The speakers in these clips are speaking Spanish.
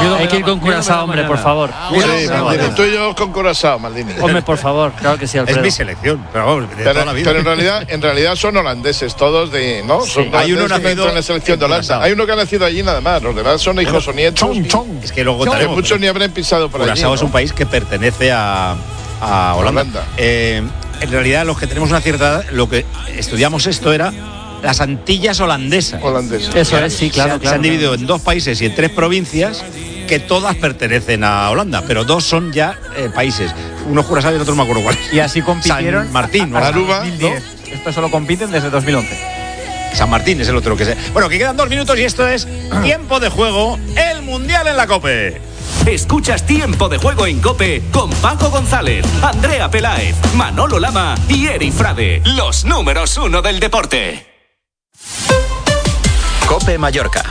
Hay que ir con Curazao, hombre, por favor. Sí, Maldini, tú y yo con Curazao, Maldini. Hombre, por favor, claro que sí, Alfredo. Es mi selección, pero vamos, de toda la vida. Pero en realidad son holandeses todos, ¿no? Sí. Hay uno nacido en la selección de Holanda. Hay uno que ha nacido allí nada más. Los demás son hijos o nietos. Es que luego tenemos, muchos ni habrán pisado por allí. Curazao es un país que pertenece a Holanda. En realidad, los que tenemos una cierta edad, lo que estudiamos esto era las Antillas holandesas. Eso es, sí, claro. Se han dividido en 2 países y en 3 provincias que todas pertenecen a Holanda, pero 2 son ya países. Uno es Curazao y el otro no me acuerdo cuál. Y así compitieron. San Martín, Aruba, 2010. ¿No? Esto solo compiten desde 2011. San Martín es el otro que sé. Bueno, que quedan 2 minutos y esto es Tiempo de Juego, el Mundial en la COPE. Escuchas Tiempo de Juego en COPE con Paco González, Andrea Peláez, Manolo Lama y Eri Frade, los números 1 del deporte. COPE Mallorca.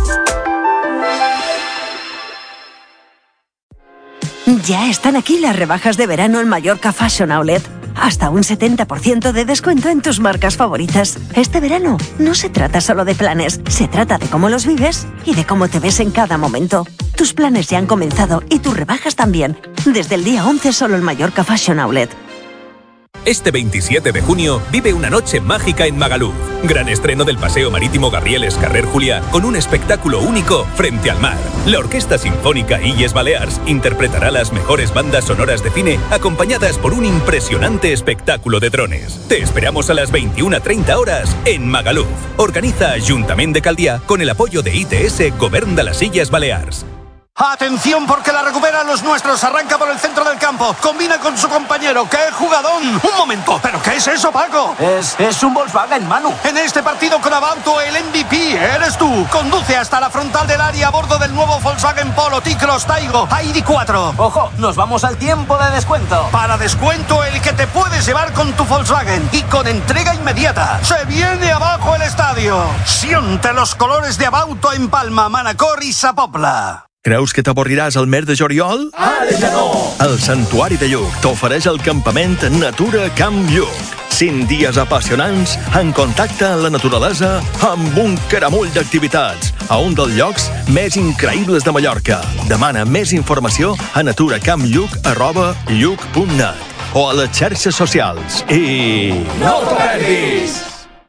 Ya están aquí las rebajas de verano en Mallorca Fashion Outlet. Hasta un 70% de descuento en tus marcas favoritas. Este verano no se trata solo de planes, se trata de cómo los vives y de cómo te ves en cada momento. Tus planes ya han comenzado y tus rebajas también. Desde el día 11 solo en Mallorca Fashion Outlet. Este 27 de junio vive una noche mágica en Magaluf. Gran estreno del paseo marítimo Gabriel Escarrer Juliá con un espectáculo único frente al mar. La Orquesta Sinfónica Illes Balears interpretará las mejores bandas sonoras de cine acompañadas por un impresionante espectáculo de drones. Te esperamos a las 21:30 horas en Magaluf. Organiza Ajuntament de Caldià con el apoyo de ITS Govern de las Illes Balears. Atención porque la recuperan los nuestros. Arranca por el centro del campo. Combina con su compañero. ¡Qué jugadón! Un momento. ¿Pero qué es eso, Paco? Es un Volkswagen, Manu. En este partido con Abauto, el MVP eres tú. Conduce hasta la frontal del área a bordo del nuevo Volkswagen Polo, T-Cross, Taigo, ID4. Ojo, nos vamos al tiempo de descuento. Para descuento el que te puedes llevar con tu Volkswagen y con entrega inmediata. Se viene abajo el estadio. Siente los colores de Abauto en Palma, Manacor i Sa Pobla. Creus que t'avorriràs al mes de juliol? Ara ja no! El Santuari de Lluc t'ofereix el campament Natura Camp Lluc. 5 dies apassionants en contacte amb la naturalesa amb un caramull d'activitats a un dels llocs més increïbles de Mallorca. Demana més informació a naturacamplluc@lluc.net o a les xarxes socials. I... ¡No te perdis!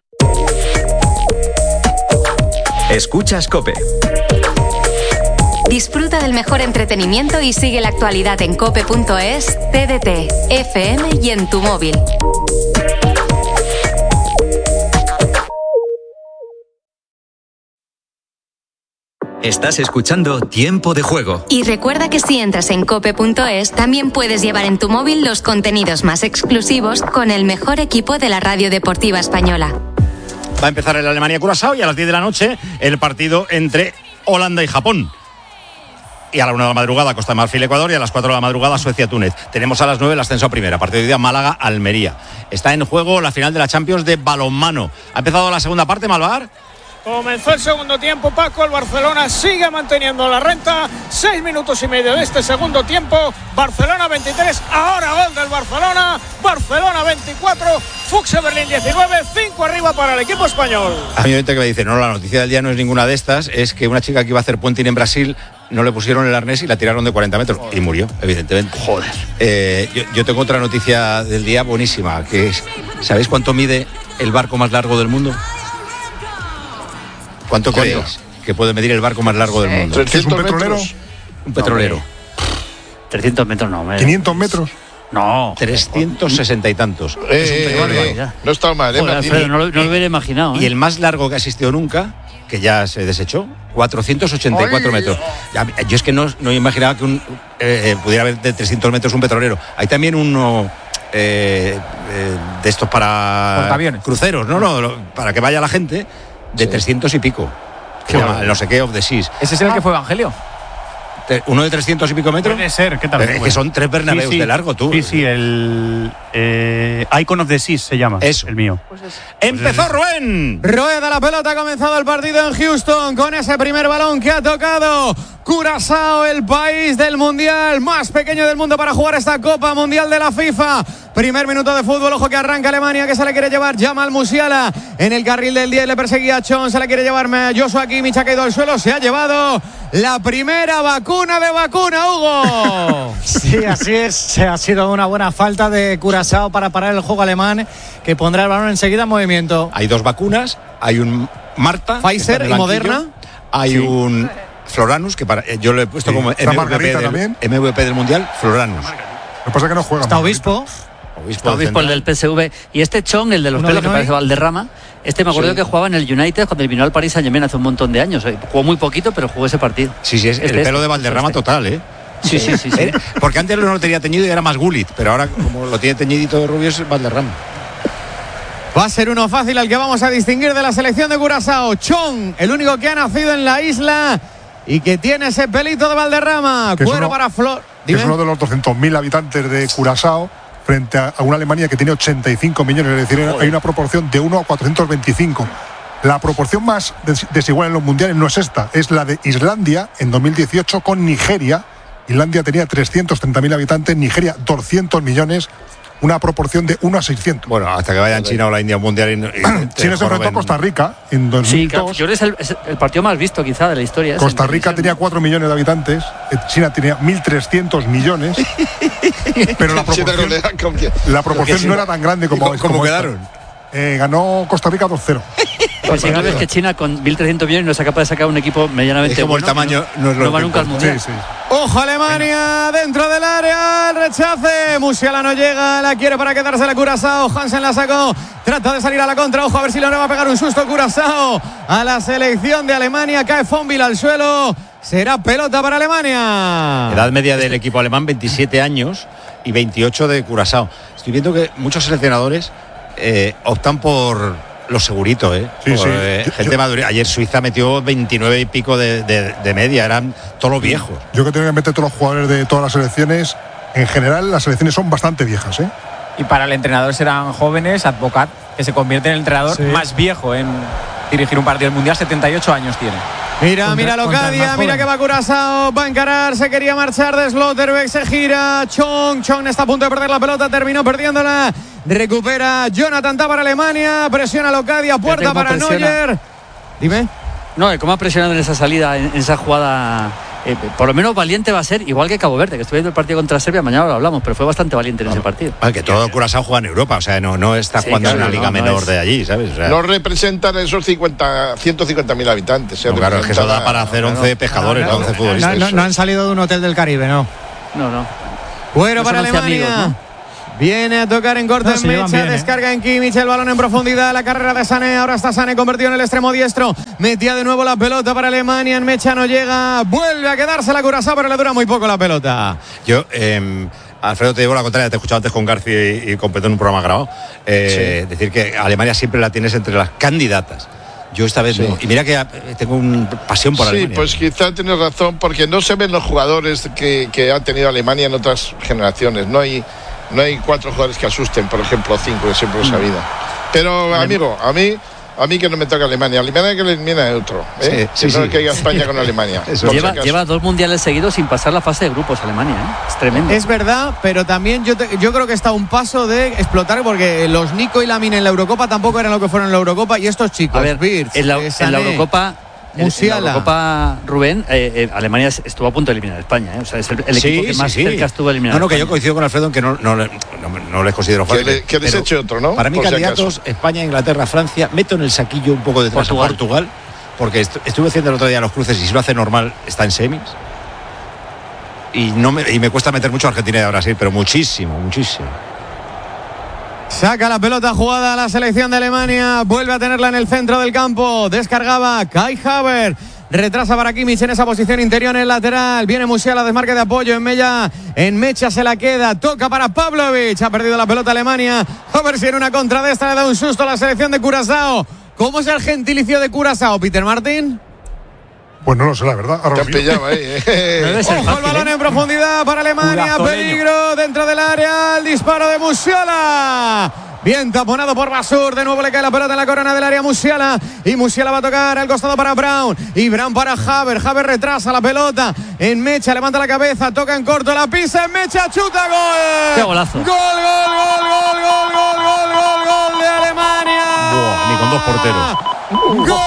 Escuchas COPE. Disfruta del mejor entretenimiento y sigue la actualidad en cope.es, TDT, FM y en tu móvil. Estás escuchando Tiempo de Juego. Y recuerda que si entras en cope.es, también puedes llevar en tu móvil los contenidos más exclusivos con el mejor equipo de la radio deportiva española. Va a empezar el Alemania-Curazao y a las 10 de la noche el partido entre Holanda y Japón. Y a la 1 de la madrugada Costa de Marfil-Ecuador y a las 4 de la madrugada Suecia-Túnez. Tenemos a las 9 el ascenso a primera, partido de día Málaga-Almería. Está en juego la final de la Champions de balonmano. ¿Ha empezado la segunda parte, Malvar? Comenzó el segundo tiempo, Paco. El Barcelona sigue manteniendo la renta. 6 minutos y medio de este segundo tiempo. Barcelona 23, ahora gol del Barcelona. Barcelona 24, Fuxe Berlín 19, 5 arriba para el equipo español. A mí me dice, no, la noticia del día no es ninguna de estas, es que una chica que iba a hacer puenting en Brasil no le pusieron el arnés y la tiraron de 40 metros. Y murió, evidentemente. Joder. Yo tengo otra noticia del día buenísima, que es, ¿sabéis cuánto mide el barco más largo del mundo? ¿Cuánto creéis que puede medir el barco más largo del mundo? 300 ¿Un petrolero? metros. Un petrolero. 300 metros no, hombre. 500 metros. No. 360 y tantos. No está mal, Joder, Alfredo, no lo hubiera imaginado. Y el más largo que ha existido nunca, que ya se desechó, 484 metros. Yo es que no imaginaba que pudiera haber de 300 metros un petrolero. Hay también uno de estos para cruceros, para que vaya la gente, de 300 y pico. Se llama el no sé qué of the Seas. ¿Ese es el que fue Evangelio? ¿Uno de 300 y pico metros? Puede ser, ¿qué tal? Es que son 3 Bernabéus de largo, tú. Sí, el Icon of the Seas se llama. Eso. El mío. ¡Empezó Rubén! Rueda la pelota, ha comenzado el partido en Houston con ese primer balón que ha tocado Curazao, el país del mundial más pequeño del mundo para jugar esta Copa Mundial de la FIFA. Primer minuto de fútbol, ojo que arranca Alemania, que se la quiere llevar Jamal Musiala en el carril del 10, le perseguía a Chon, se la quiere llevarme Joshua Kimmich, ha caído al suelo, se ha llevado la primera vacuna de vacuna, Hugo. Sí, así es, ha sido una buena falta de Curazao para parar el juego alemán, que pondrá el balón enseguida en movimiento. Hay 2 vacunas, hay un Marta, Pfizer y Moderna. Hay un Floranus, que yo lo he puesto como MVP del Mundial, Floranus. Lo que pasa es que no juega. Está Obispo el del PSV. Y este Chong, el de los pelos, que parece Valderrama, me acuerdo que jugaba en el United cuando vino al Paris Saint-Germain hace un montón de años. Jugó muy poquito, pero jugó ese partido. Sí, es el pelo de Valderrama total, ¿eh? Sí. Porque antes no lo tenía teñido y era más Gullit, pero ahora como lo tiene teñidito de rubio es Valderrama. Va a ser uno fácil al que vamos a distinguir de la selección de Curazao. Chong, el único que ha nacido en la isla y que tiene ese pelito de Valderrama. Cuero para Flor. Es uno de los 200.000 habitantes de Curazao frente a una Alemania que tiene 85 millones. Es decir, hay una proporción de 1 a 425. La proporción más desigual en los mundiales no es esta, es la de Islandia en 2018 con Nigeria. Islandia tenía 330.000 habitantes, Nigeria 200 millones. Una proporción de 1 a 600. Bueno, hasta que vayan China o la India al mundial. China se enfrentó a Costa Rica en 2002. Sí, claro, yo creo que es el partido más visto quizá de la historia. Costa Rica tenía 4 millones de habitantes, China tenía 1.300 millones. Pero la proporción no era tan grande como quedaron. Ganó Costa Rica 2-0. Pues si no ves que China con 1.300 millones no es capaz de sacar un equipo medianamente es como bueno, el tamaño no va nunca al mundial. Sí. Ojo Alemania, dentro del área, el rechace, Musiala no llega, la quiere para quedarse la Curazao, Hansen la sacó, trata de salir a la contra, ojo a ver si le va a pegar un susto Curazao a la selección de Alemania, cae Fonville al suelo, será pelota para Alemania. Edad media del equipo alemán, 27 años y 28 de Curazao. Estoy viendo que muchos seleccionadores optan por los seguritos, gente madura. Ayer Suiza metió 29 y pico de media, eran todos los viejos. Yo que tengo en mente todos los jugadores de todas las selecciones, en general las selecciones son bastante viejas, Y para el entrenador serán jóvenes, Advocat, que se convierte en el entrenador más viejo en dirigir un partido del mundial, 78 años tiene. Mira Locadia, mira que va Curazao, va a encarar, se quería marchar de Slotterbeck, se gira, Chong está a punto de perder la pelota, terminó perdiéndola, recupera Jonathan Tah para Alemania, presiona Locadia, puerta para Neuer. Dime. No, cómo ha presionado en esa salida, en esa jugada, por lo menos valiente va a ser, igual que Cabo Verde, que estuve viendo el partido contra Serbia, mañana lo hablamos, pero fue bastante valiente en ese partido. Que todo Curazao juega en Europa, o sea, no está jugando en una liga menor de allí, ¿sabes? O sea, no representan esos 150.000 habitantes. Claro, es que eso da para hacer 11 pescadores, 11 futbolistas. No han salido de un hotel del Caribe, ¿no? No. Bueno, para Alemania. Amigos, ¿no? Viene a tocar en corto en Mecha, descarga en Kimmich, el balón en profundidad, la carrera de Sané, ahora está Sané convertido en el extremo diestro, metía de nuevo la pelota para Alemania, en Mecha no llega, vuelve a quedarse la Curazao, pero le dura muy poco la pelota. Yo, Alfredo, te digo la contraria, te he escuchado antes con García y con Petón en un programa grabado, decir que Alemania siempre la tienes entre las candidatas. Yo esta vez no. Y mira que tengo una pasión por Alemania. Sí, pues quizá tienes razón, porque no se ven los jugadores que ha tenido Alemania en otras generaciones, no hay 4 jugadores que asusten, por ejemplo 5, que siempre los ha habido. Pero amigo, a mí que no me toca Alemania que le elimina otro, no que haya España con Alemania. Lleva 2 mundiales seguidos sin pasar la fase de grupos Alemania, es tremendo. Es verdad, pero también yo creo que está a un paso de explotar, porque los Nico y Lamine en la Eurocopa tampoco eran lo que fueron en la Eurocopa, y estos chicos, a ver, en la Eurocopa Musiala. En la Copa Rubén, Alemania estuvo a punto de eliminar a España, O sea, es el equipo que más cerca estuvo de eliminar. No, que yo coincido con Alfredo en que no les considero fáciles. Que les eche otro, ¿no? Para mí, candidatos, España, Inglaterra, Francia, meto en el saquillo un poco detrás a Portugal, porque estuve haciendo el otro día los cruces y si lo hace normal está en semis. Y me cuesta meter mucho a Argentina y a Brasil, pero muchísimo. Saca la pelota jugada a la selección de Alemania, vuelve a tenerla en el centro del campo, descargaba Kai Havertz, retrasa para Kimmich en esa posición interior en el lateral, viene Musiala, desmarque de apoyo en Mecha se la queda, toca para Pavlovic, ha perdido la pelota Alemania, a ver si en una contra de esta le da un susto a la selección de Curazao. ¿Cómo es el gentilicio de Curazao, Peter Martin? Pues no lo sé, la verdad. Te han pillado ahí. Ojo, el balón en profundidad para Alemania. Peligro dentro del área. El disparo de Musiala. Bien taponado por Basur. De nuevo le cae la pelota en la corona del área Musiala. Y Musiala va a tocar al costado para Brown. Y Brown para Haver. Haver retrasa la pelota en Mecha. Levanta la cabeza. Toca en corto. La pisa en Mecha. Chuta. Gol. ¡Qué golazo! Gol de Alemania. Buah, ni con dos porteros. ¡Gol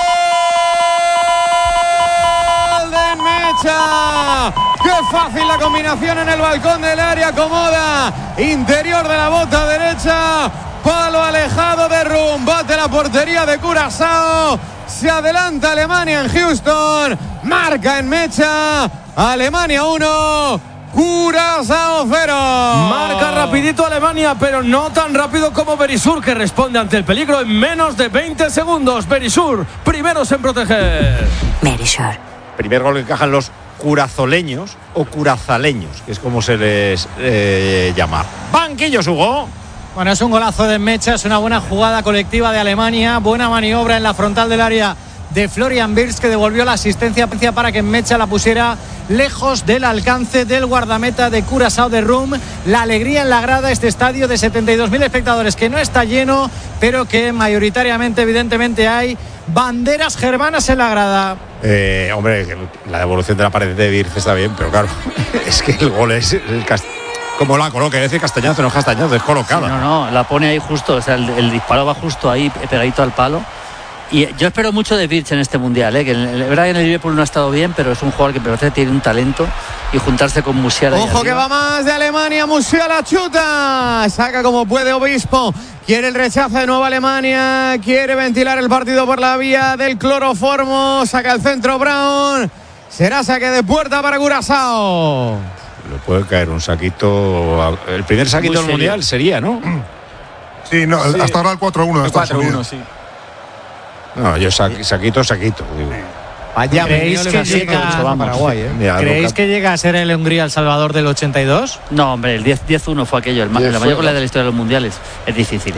de Mecha! ¡Qué fácil la combinación en el balcón del área cómoda! Interior de la bota derecha. Palo alejado de Rum. Bate la portería de Curazao. Se adelanta Alemania en Houston. Marca en Mecha. Alemania 1. Curazao 0. Marca rapidito Alemania, pero no tan rápido como Berisur, que responde ante el peligro en menos de 20 segundos. Berisur, primeros en proteger. Berisur. Primer gol que encajan los curazoleños o curazaleños, que es como se les llama. Banquillos, Hugo. Bueno, es un golazo de Mecha, es una buena jugada colectiva de Alemania, buena maniobra en la frontal del área de Florian Wirtz, que devolvió la asistencia para que Mecha la pusiera lejos del alcance del guardameta de Curazao de Rum. La alegría en la grada, este estadio de 72.000 espectadores que no está lleno, pero que mayoritariamente, evidentemente, hay banderas germanas en la grada. Hombre, la devolución de la pared de Wirtz está bien, pero claro, es que el gol es como la coloca, es decir, Castañazo, no es Castañazo, es colocada. Sí, no, la pone ahí justo, o sea, el disparo va justo ahí, pegadito al palo. Y yo espero mucho de Wirtz en este mundial, que es verdad que en el Liverpool no ha estado bien, pero es un jugador que parece que tiene un talento, y juntarse con Musiala. Ojo que va más de Alemania. Musiala chuta, saca como puede Obispo, quiere el rechazo de nuevo Alemania, quiere ventilar el partido por la vía del cloroformo, saca el centro Brown, será saque de puerta para Curazao. Le puede caer un saquito, el primer saquito del mundial sería, ¿no? Sí, no, sí. Hasta ahora el 4-1 de Estados Unidos. Sí. No, yo saquito, digo. Vaya, ¿creéis que llega a Paraguay? ¿Creéis que llega a ser el Hungría El Salvador del 82? No, hombre, el 10-1 fue aquello, la mayor goleada de la historia de los mundiales. Es difícil,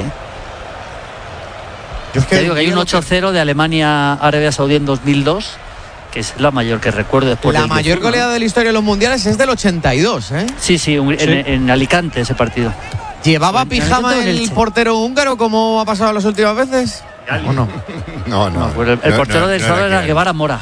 Yo te digo que hay un 8-0 de Alemania-Arabia Saudí en 2002, que es la mayor que recuerdo después. La mayor goleada de la historia de los mundiales es del 82, Sí, en Alicante ese partido. ¿Llevaba pijama el portero húngaro como ha pasado las últimas veces? ¿O no? No. Pues el portero del Salvador era Guevara Mora.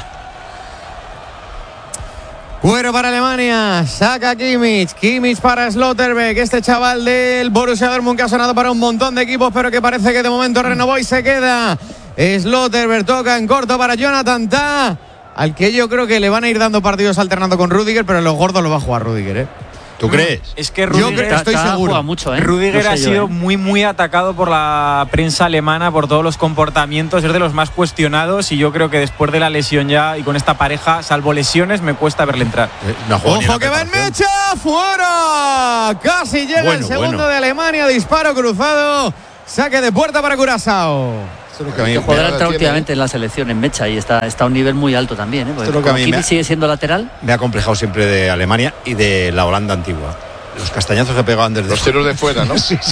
Cuero para Alemania, saca Kimmich para Slotterbeck, este chaval del Borussia Dortmund que ha sonado para un montón de equipos, pero que parece que de momento renovó y se queda. Slotterbeck toca en corto para Jonathan Tah, al que yo creo que le van a ir dando partidos alternando con Rudiger, pero en los gordos lo va a jugar Rudiger, ¿Tú crees? Es que Rudiger, estoy seguro. Mucho, Rudiger no sé ha sido muy atacado por la prensa alemana por todos los comportamientos, es de los más cuestionados, y yo creo que después de la lesión ya y con esta pareja, salvo lesiones, me cuesta verle entrar. Ojo que va en Mecha, fuera. Casi llega el segundo de Alemania, disparo cruzado, saque de puerta para Curazao. Que juega entrar últimamente en la selección en Mecha y está a un nivel muy alto también, Kimmich sigue siendo lateral. Me ha complejado siempre de Alemania y de la Holanda antigua. Los castañazos que pegaban desde los tiros de fuera, ¿no? Sí.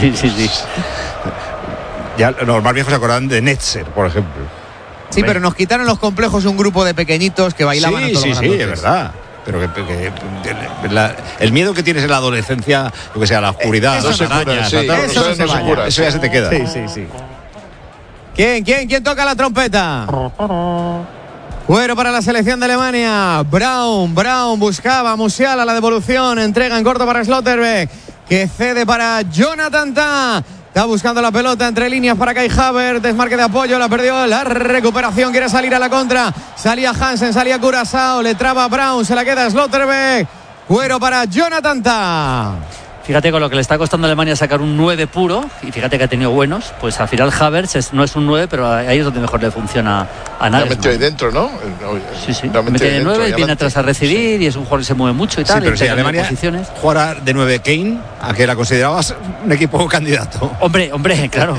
Ya los más viejos se acordaban de Netzer, por ejemplo. Sí, pero nos quitaron los complejos un grupo de pequeñitos que bailaban a todos los Sí, es verdad. Pero el miedo que tienes en la adolescencia, lo que sea, la oscuridad, las arañas, eso ya se te queda. Sí. ¿Quién toca la trompeta? Cuero para la selección de Alemania. Brown buscaba Musiala, la devolución, entrega en corto para Slotterbeck, que cede para Jonathan Tah. Está buscando la pelota entre líneas para Kai Havertz, desmarque de apoyo, la perdió, la recuperación, quiere salir a la contra. Salía Hansen, salía Curazao, le traba Brown, se la queda Slotterbeck. Cuero para Jonathan Tah. Fíjate con lo que le está costando a Alemania sacar un 9 puro, y fíjate que ha tenido buenos, pues al final Havertz no es un 9, pero ahí es donde mejor le funciona a Nagelsmann. La metió ahí dentro, ¿no? Sí. La mete de 9 y viene atrás a recibir, y es un jugador que se mueve mucho y tal. Sí, pero si Alemania jugara de 9 Kane, ¿a qué la considerabas un equipo candidato? Hombre, claro.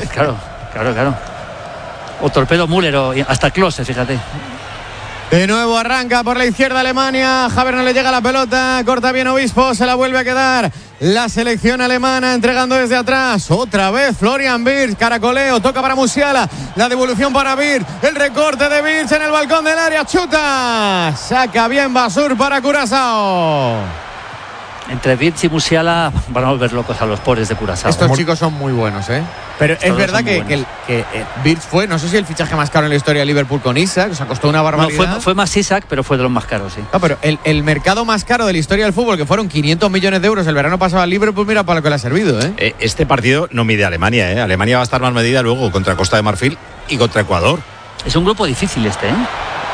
O Torpedo Müller o hasta Klose, fíjate. De nuevo arranca por la izquierda Alemania. Havertz no le llega la pelota. Corta bien Obispo. Se la vuelve a quedar la selección alemana, entregando desde atrás. Otra vez Florian Wirtz. Caracoleo. Toca para Musiala. La devolución para Wirtz. El recorte de Wirtz en el balcón del área. Chuta. Saca bien Basur para Curazao. Entre Virch y Musiala van a volver locos a los pobres de Curazao. Estos chicos son muy buenos, ¿eh? Pero es verdad que Virch fue, no sé si el fichaje más caro en la historia de Liverpool con Isaac, o sea, costó una barbaridad. No, fue más Isaac, pero fue de los más caros, sí. No, pero el mercado más caro de la historia del fútbol, que fueron 500 millones de euros el verano pasado a Liverpool, mira para lo que le ha servido, ¿eh? Este partido no mide a Alemania, ¿eh? Alemania va a estar más medida luego contra Costa de Marfil y contra Ecuador. Es un grupo difícil este, ¿eh?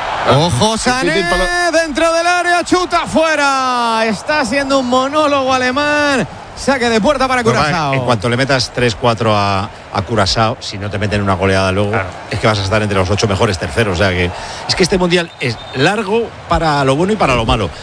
Ojo, Sané dentro del área, chuta fuera. Está siendo un monólogo alemán. Saque de puerta para Curazao. En cuanto le metas 3-4 a Curazao, si no te meten una goleada luego, es que vas a estar entre los 8 mejores terceros. O sea que es que este mundial es largo para lo bueno y para lo malo.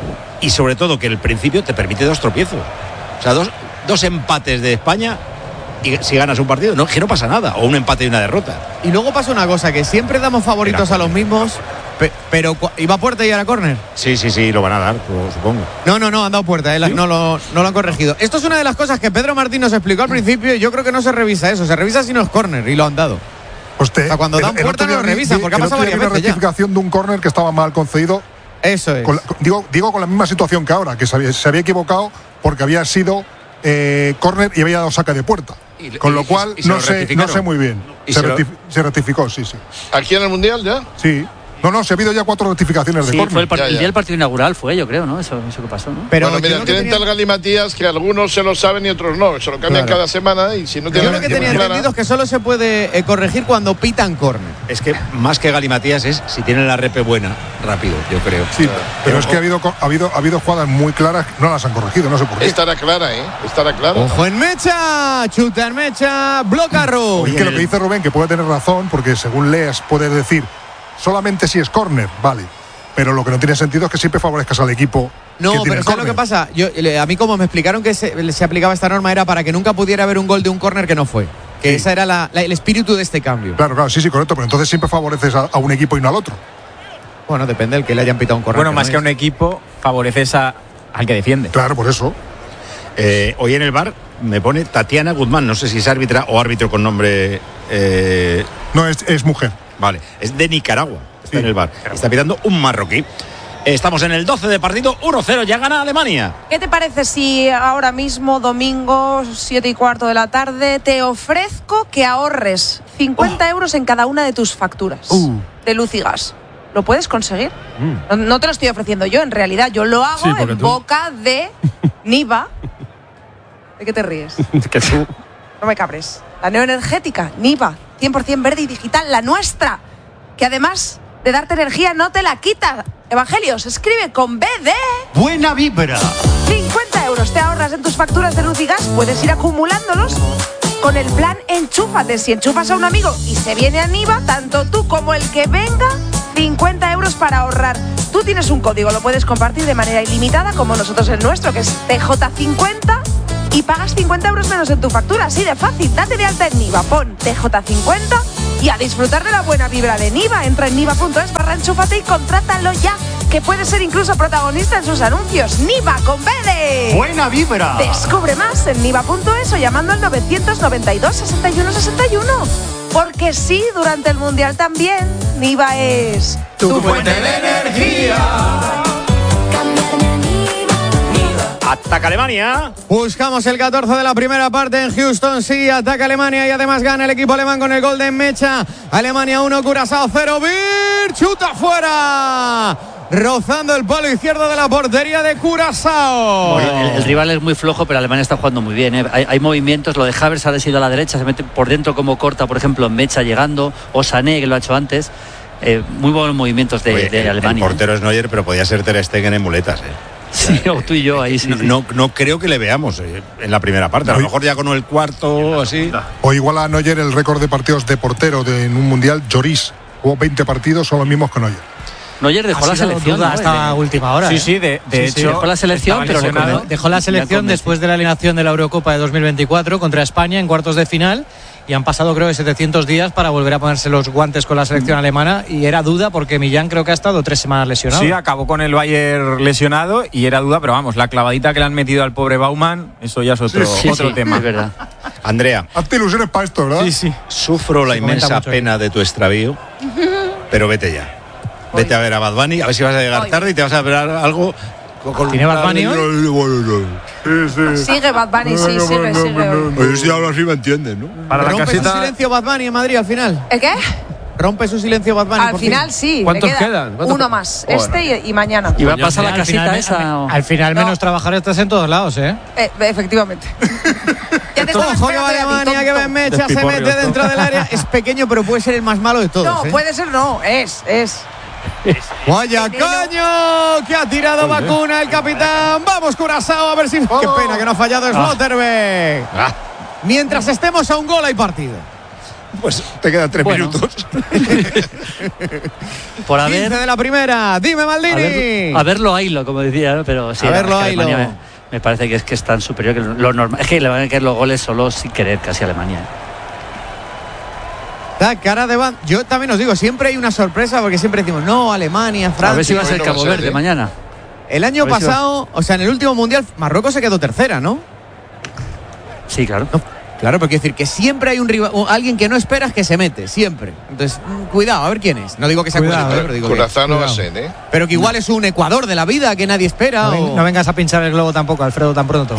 Y sobre todo que el principio te permite 2 tropiezos. O sea, dos empates de España. Y si ganas un partido, no, que no pasa nada, o un empate y una derrota. Y luego pasa una cosa, que siempre damos favoritos a los mismos, pero ¿iba a puerta y ahora córner? Sí, lo van a dar, supongo. No, han dado puerta, ¿sí? no lo han corregido. Esto es una de las cosas que Pedro Martín nos explicó al principio, y yo creo que no se revisa eso, se revisa si no es córner, y lo han dado. O sea, cuando dan puerta no lo revisan, porque ha pasado varias veces ya. Una rectificación de un córner que estaba mal concedido. Eso es. Digo con la misma situación que ahora, que se había equivocado porque había sido córner y había dado saque de puerta. Con lo cual no sé muy bien. Se rectificó, sí. ¿Aquí en el Mundial ya? Sí. No, se ha habido ya 4 rectificaciones de córner. Fue el día del partido inaugural, yo creo, ¿no? Eso que pasó, ¿no? Pero bueno, mira, tienen tal galimatías que algunos se lo saben y otros no. Se lo cambian cada semana y si no tienen. Yo lo que tenía entendido es que solo se puede corregir cuando pitan córner. Es que más que galimatías es si tienen la repe buena, rápido, yo creo. Sí, pero es que ha habido jugadas muy claras, no las han corregido, no sé por qué. Estará clara. Ojo en Mecha, chuta en Mecha, bloca Ru. Y que lo que dice Rubén, que puede tener razón, porque según leas puedes decir solamente si es córner, vale. Pero lo que no tiene sentido es que siempre favorezcas al equipo. No, pero ¿sabes lo que pasa? A mí como me explicaron que se aplicaba esta norma era para que nunca pudiera haber un gol de un córner que no fue. Que esa era el espíritu de este cambio. Claro, sí, correcto. Pero entonces siempre favoreces a un equipo y no al otro. Bueno, depende del que le hayan pitado un córner. Bueno, más que a un equipo, favoreces al que defiende. Claro, por eso. Hoy en el bar me pone Tatiana Guzmán. No sé si es árbitra o árbitro con nombre... No, es mujer. Vale, es de Nicaragua, está en el bar. Está pitando un marroquí. Estamos en el 12 de partido, 1-0, ya gana Alemania. ¿Qué te parece si ahora mismo, domingo, 7:15 de la tarde, te ofrezco que ahorres 50 euros en cada una de tus facturas de luz y gas? ¿Lo puedes conseguir? No te lo estoy ofreciendo yo, en realidad. Yo lo hago en boca de Niva. ¿De qué te ríes? Que tú. No me cabres. La neoenergética, Niva, 100% verde y digital, la nuestra, que además de darte energía no te la quita. Evangelios, escribe con B de... Buena vibra. 50 euros te ahorras en tus facturas de luz y gas. Puedes ir acumulándolos con el plan Enchúfate. Si enchufas a un amigo y se viene a Niva, tanto tú como el que venga, 50 euros para ahorrar. Tú tienes un código, lo puedes compartir de manera ilimitada, como nosotros el nuestro, que es TJ50, y pagas 50 euros menos en tu factura. Así de fácil. Date de alta en Niva, pon TJ50 y a disfrutar de la buena vibra de Niva. Entra en niva.es/enchúfate y contrátalo ya, que puede ser incluso protagonista en sus anuncios. Niva con B de... Buena vibra. Descubre más en niva.es o llamando al 992 61 61. Porque sí, durante el Mundial también, Niva es... tu fuente de energía. Ataca Alemania. Buscamos el 14 de la primera parte en Houston. Sí, ataca Alemania y además gana el equipo alemán con el gol de Mecha. Alemania 1, Curazao 0. Vir, chuta fuera. Rozando el palo izquierdo de la portería de Curazao. Bueno, el rival es muy flojo, pero Alemania está jugando muy bien, ¿eh? Hay movimientos. Lo de Havertz ha sido a la derecha, se mete por dentro como corta, por ejemplo, en Mecha llegando. O Sané, que lo ha hecho antes. Muy buenos movimientos de Alemania. El portero es Neuer, pero podía ser Ter Stegen en muletas, Sí, o tú y yo ahí sí. No creo que le veamos en la primera parte. A lo mejor ya con el cuarto así. O igual a Neuer el récord de partidos de portero en un mundial. Lloris jugó 20 partidos, son los mismos que Neuer. Neuer dejó la selección hasta última hora. Sí, de hecho dejó la selección, pero dejó la selección después de la eliminación de la Eurocopa de 2024 contra España en cuartos de final. Y han pasado creo que 700 días para volver a ponerse los guantes con la selección alemana, y era duda porque Millán creo que ha estado 3 semanas lesionado. Sí, acabó con el Bayern lesionado y era duda, pero vamos, la clavadita que le han metido al pobre Baumann, eso ya es otro tema. Es verdad. Andrea, hazte ilusiones para esto, ¿verdad? Sí. Sufro la inmensa pena de tu extravío, pero vete ya. Vete a ver a Bad Bunny, a ver si vas a llegar tarde y te vas a ver algo ¿Tiene Bad Bunny hoy? Sigue Bad Bunny, sí, sigue. Oye, si hablo así me entiendes, ¿no? ¿Rompe su silencio Bad Bunny en Madrid al final? ¿El qué? ¿Rompe su silencio Bad Bunny? Al final sí. ¿Cuántos le queda quedan? Uno más, y mañana. ¿Y va a pasar la Al casita final, esa? Al final menos trabajar estás en todos lados, ¿eh? Efectivamente. Ya te estaba Ojo que esperando va ya, Alemania, que tonto. Benmecha se mete dentro del área. Es pequeño, pero puede ser el más malo de todos. No, puede ser no, es. Vaya coño, que ha tirado vacuna el capitán. Vamos, Curazao, a ver si. Qué pena que no ha fallado Slotterbeck. Mientras estemos a un gol hay partido. Pues te quedan 3 minutos. Por 15 de la primera. Dime, Maldini. A verlo Ailo, como decía, ¿no? Pero sí. A verlo es que Ailo. Alemania me parece que es tan superior que lo normal. Es que le van a caer los goles solo sin querer casi a Alemania. Da cara de banda. Yo también os digo, siempre hay una sorpresa porque siempre decimos, no, Alemania, Francia. A ver si va a ser Cabo Verde mañana. El año pasado, o sea, en el último mundial, Marruecos se quedó tercera, ¿no? Sí, claro. No, claro, pero quiero decir que siempre hay un rival, alguien que no esperas que se mete, siempre. Entonces, cuidado, a ver quién es. No digo que sea cuidado, pero digo Curazao no va a ser, ¿eh? Pero que igual es un Ecuador de la vida que nadie espera. No vengas a pinchar el globo tampoco, Alfredo, tan pronto.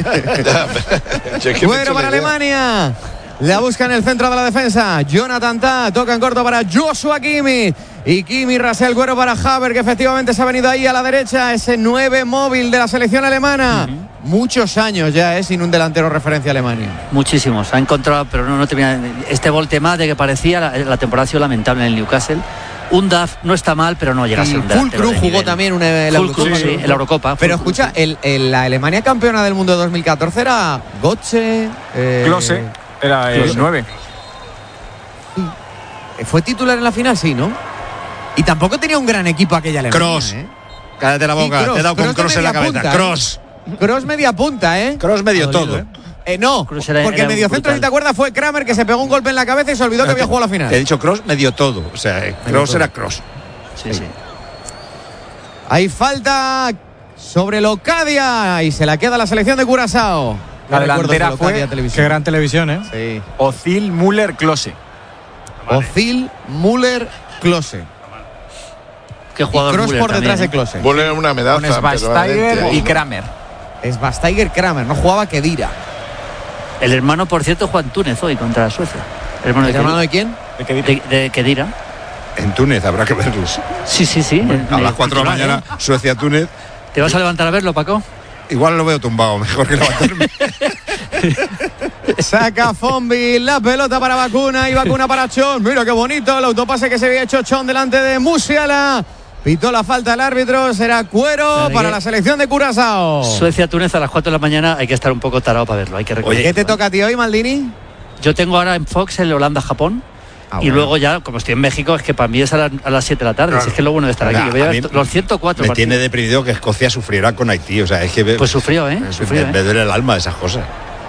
Bueno para Alemania. La busca en el centro de la defensa. Jonathan Tah toca en corto para Joshua Kimmich. Y Kimmich rasea el cuero para Havertz, que efectivamente se ha venido ahí a la derecha. Ese 9 móvil de la selección alemana. Muchos años ya, sin un delantero referencia a Alemania. Muchísimos. Ha encontrado, pero no termina. Este voltemate que parecía la temporada ha sido lamentable en el Newcastle. Un DAF no está mal, pero no llega a ser un delantero. Fulkrug jugó también la Eurocopa. Sí, en la Eurocopa. Pero escucha, la Alemania campeona del mundo de 2014 era Götze. Klose. Era el 9. Fue titular en la final, sí, ¿no? Y tampoco tenía un gran equipo aquella Alemania. Kroos. Cállate la boca, te he dado con Kroos en la cabeza. Kroos. Kroos media punta, ¿eh? Kroos medio todo. No, porque el mediocentro, si te acuerdas, fue Kramer, que se pegó un golpe en la cabeza y se olvidó que había jugado la final. Te he dicho Kroos medio todo. O sea, Kroos era Kroos. Sí. Hay falta sobre Locadia y se la queda la selección de Curazao. La delantera fue, qué gran televisión, ¿eh? Sí. Özil, Müller, Klose. Özil, Müller, Klose. Qué jugador Kroos por detrás de Klose. Vuelve una medalla. Con Schweinsteiger y Kramer. Schweinsteiger, Kramer. No jugaba Kedira. El hermano, por cierto, Juan Túnez hoy contra Suecia. ¿El hermano de quién? De Kedira. En Túnez habrá que verlos. Sí. A las 4 de la mañana, Suecia-Túnez. ¿Te vas a levantar a verlo, Paco? Igual lo veo tumbado, mejor que levantarme. Saca Fombi, la pelota para Vacuna y Vacuna para Chon. Mira qué bonito el autopase que se había hecho Chon delante de Musiala. Pitó la falta el árbitro, será cuero para la selección de Curazao. Suecia-Túnez a las 4 de la mañana, hay que estar un poco tarado para verlo. Hay que Oye, ¿qué te toca a ti hoy, Maldini? Yo tengo ahora en Fox el Holanda-Japón. Y luego ya, como estoy en México, es que para mí es a las 7 de la tarde. Claro. Es que es lo bueno de estar aquí. Yo voy a ver los 104 me partidos. Tiene deprimido que Escocia sufriera con Haití. O sea, es que pues sufrió, ¿eh? Me duele el alma de esas cosas.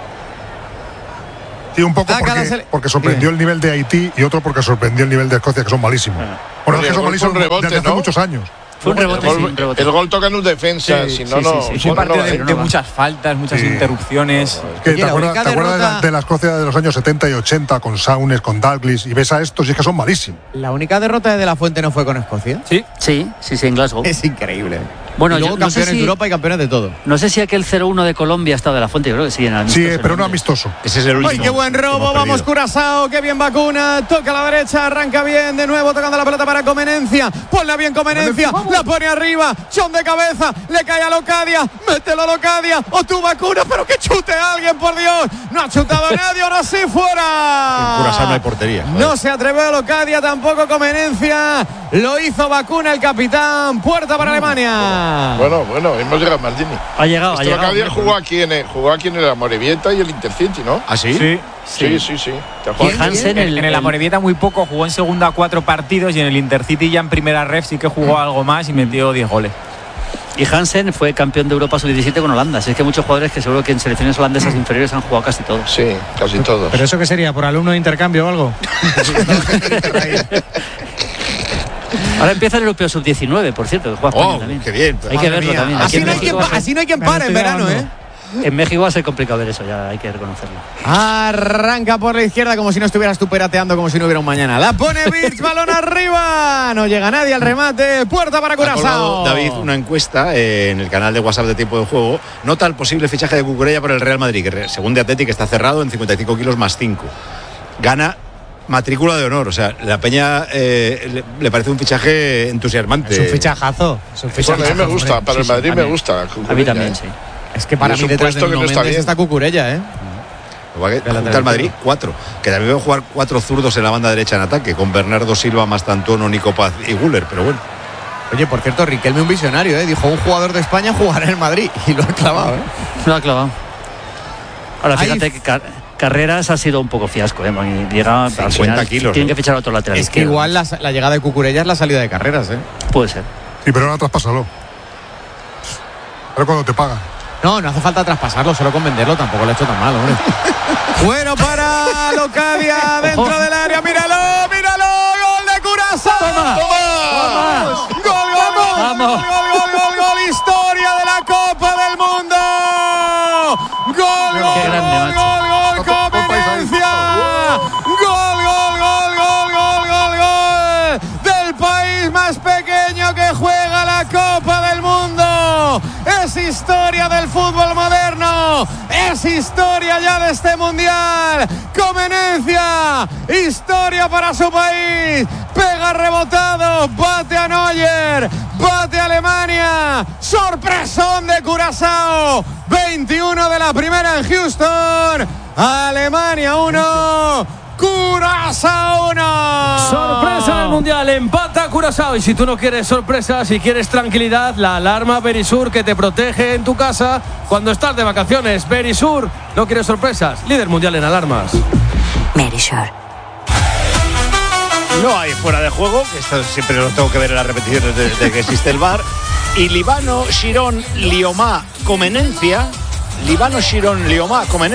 Sí, un poco porque sorprendió el nivel de Haití y otro porque sorprendió el nivel de Escocia, que son malísimos. Bueno, es que son malísimos desde hace muchos años. Fue un rebote, el gol toca en un defensa, si no, no. Fue un partido de muchas faltas, muchas interrupciones. ¿Te acuerdas de la Escocia de los años 70 y 80 con Saunes, con Dalglish? Y ves a estos y es que son malísimos. ¿La única derrota de La Fuente no fue con Escocia? Sí, en Glasgow. Es increíble. Bueno, y luego campeones de Europa y campeones de todo. No sé si aquel 0-1 de Colombia ha estado de La Fuente, yo creo que sí. Sí, pero no amistoso. Ese es el último. ¡Ay, qué buen robo! Vamos, Curazao, qué bien Vacuna. Toca a la derecha, arranca bien, de nuevo tocando la pelota para Comenencia. Ponla bien Comenencia, la pone arriba. Chon de cabeza, le cae a Locadia. Mételo a Locadia. O tu Vacuna, pero que chute a alguien, por Dios. No ha chutado a nadie, ahora sí fuera. En Curazao no hay portería. No se atrevió a Locadia, tampoco Comenencia. Lo hizo Vacuna, el capitán. Puerta para Alemania. Bueno, hemos llegado a Maldini. Ha llegado. Locadia jugó aquí en el Amorebieta y el Intercity, ¿no? ¿Ah, sí? Sí. Hansen en el Amorebieta muy poco, jugó en segunda 4 partidos y en el Intercity ya en primera ref sí que jugó algo más y metió 10 goles. Y Hansen fue campeón de Europa sub-17 con Holanda. Así es que muchos jugadores que seguro que en selecciones holandesas inferiores han jugado casi todos. Sí, casi todos. ¿Pero eso qué sería? ¿Por alumno de intercambio o algo? Ahora empieza el Europeo Sub-19, por cierto, que juega España también. Qué bien. Hay que verlo también. Así no hay quien pare en verano, ¿eh? En México va a ser complicado ver eso, ya hay que reconocerlo. Arranca por la izquierda como si no estuvieras tú perateando, como si no hubiera un mañana. La pone Birch, balón arriba. No llega nadie al remate. Puerta para Curazao. David, una encuesta en el canal de WhatsApp de Tiempo de Juego nota el posible fichaje de Cucurella por el Real Madrid, que según The Athletic está cerrado en 55 kilos más 5. Gana matrícula de honor, o sea, la Peña le parece un fichaje entusiasmante. Es un fichajazo. Bueno, a mí me gusta, para el Madrid me gusta. A mí también, sí. Es que para mí detrás de Nuno Mendes está Cucurella, ¿eh? Junta al Madrid 4, que también veo jugar 4 zurdos en la banda derecha en ataque, con Bernardo Silva, Mastantuono, Nico Paz y Güler, pero bueno. Oye, por cierto, Riquelme un visionario, ¿eh? Dijo, un jugador de España jugará en el Madrid, y lo ha clavado, ¿eh? Lo ha clavado. Ahora, fíjate que Carreras ha sido un poco fiasco, ¿eh? Llega al 50 final, kilos. Tienen que fichar a otro lateral. Es que igual la llegada de Cucurella es la salida de Carreras, ¿eh? Puede ser. Sí, pero ahora traspásalo. Ahora cuando te pagan. No hace falta traspasarlo, solo con venderlo tampoco lo ha hecho tan mal, hombre. Bueno para Locadia, dentro del área, míralo, gol de Curazao. ¡Toma! Gol, historia de la Copa del Mundo. Gol, Comenencia. Gol del país más pequeño que juega la Copa del Mundo. Es historia del fútbol moderno, es historia ya de este mundial. Comenencia, historia para su país. Pega rebotado, bate a Neuer, bate a Alemania. Sorpresón de Curazao. 21 de la primera en Houston. Alemania 1. Curazao 1. Sorpresa en el Mundial, empata Curazao. Y si tú no quieres sorpresa, si quieres tranquilidad, la alarma Verisur que te protege en tu casa cuando estás de vacaciones. Verisur, no quieres sorpresas, líder mundial en alarmas. Verisur. No hay fuera de juego, que esto siempre lo tengo que ver en las repeticiones desde que existe el VAR. Y Líbano, Shirón, Liomá, Comenencia.